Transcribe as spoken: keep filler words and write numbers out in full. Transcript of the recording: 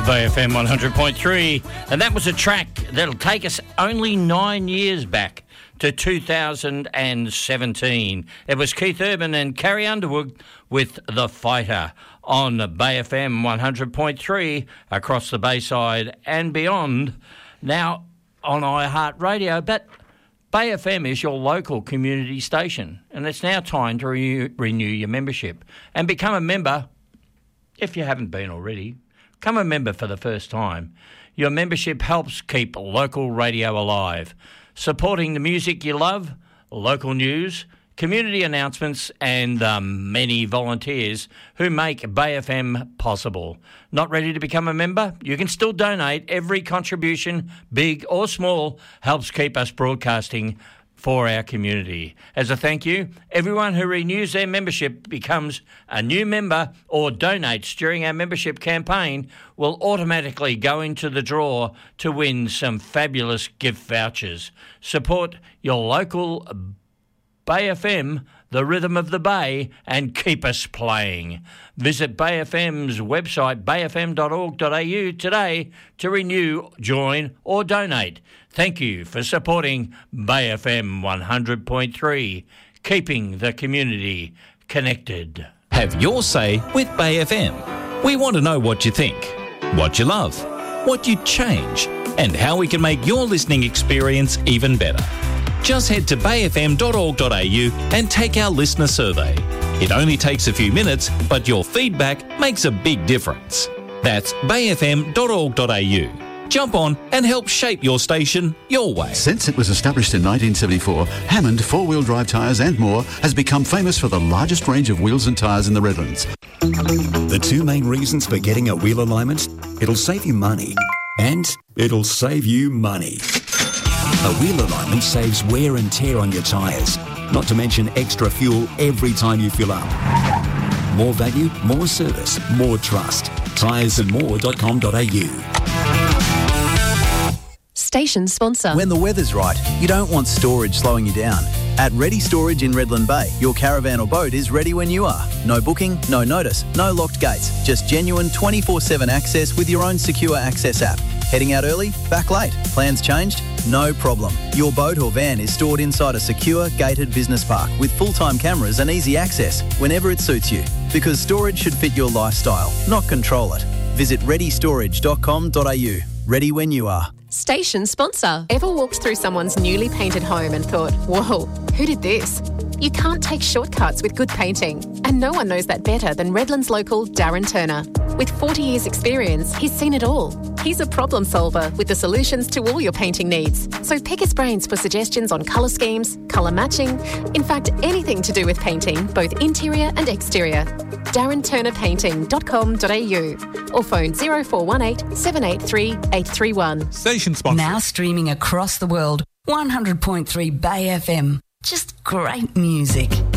Bay F M one hundred point three, and that was a track that'll take us only nine years back to two thousand seventeen. It was Keith Urban and Carrie Underwood with The Fighter on Bay F M one hundred point three across the Bayside and beyond. Now on iHeartRadio, but Bay F M is your local community station, and it's now time to renew, renew your membership and become a member if you haven't been already. Become a member for the first time. Your membership helps keep local radio alive, supporting the music you love, local news, community announcements, and the many volunteers who make Bay F M possible. Not ready to become a member? You can still donate. Every contribution, big or small, helps keep us broadcasting for our community. As a thank you, everyone who renews their membership, becomes a new member, or donates during our membership campaign will automatically go into the draw to win some fabulous gift vouchers. Support your local Bay F M, the rhythm of the Bay, and keep us playing. Visit Bay F M's website, bay f m dot org dot a u today to renew, join or donate. Thank you for supporting Bay F M one hundred point three, keeping the community connected. Have your say with Bay F M. We want to know what you think, what you love, what you'd change, and how we can make your listening experience even better. Just head to bay f m dot org dot a u and take our listener survey. It only takes a few minutes, but your feedback makes a big difference. That's bay f m dot org dot a u. Jump on and help shape your station your way. Since it was established in nineteen seventy-four, Hammond four-wheel drive tyres and more has become famous for the largest range of wheels and tyres in the Redlands. The two main reasons for getting a wheel alignment: it'll save you money and it'll save you money. A wheel alignment saves wear and tear on your tyres, not to mention extra fuel every time you fill up. More value, more service, more trust. tyres and more dot com dot a u. Station sponsor. When the weather's right, you don't want storage slowing you down. At Ready Storage in Redland Bay, your caravan or boat is ready when you are. No booking, no notice, no locked gates. Just genuine twenty-four seven access with your own secure access app. Heading out early? Back late? Plans changed? No problem. Your boat or van is stored inside a secure, gated business park with full-time cameras and easy access whenever it suits you. Because storage should fit your lifestyle, not control it. Visit ready storage dot com dot a u. Ready when you are. Station sponsor. Ever walked through someone's newly painted home and thought, whoa, who did this? You can't take shortcuts with good painting, and no one knows that better than Redlands local Darren Turner. With forty years experience, he's seen it all. He's a problem solver with the solutions to all your painting needs. So pick his brains for suggestions on colour schemes, colour matching, in fact anything to do with painting, both interior and exterior. darren turner painting dot com dot a u or phone zero four one eight, seven eight three, eight three one. Station sponsor. Now streaming across the world, one hundred point three Bay F M. Just great music.